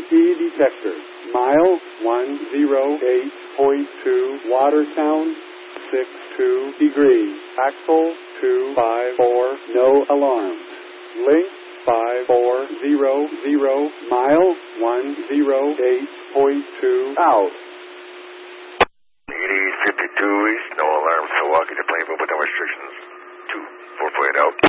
detector. Mile 108.2, water sound 62 degrees. Axle 254, no alarms. Link 5400, mile 108.2 out. ED 52 East, no alarms, Milwaukee to Plainville, but no restrictions. 244 out.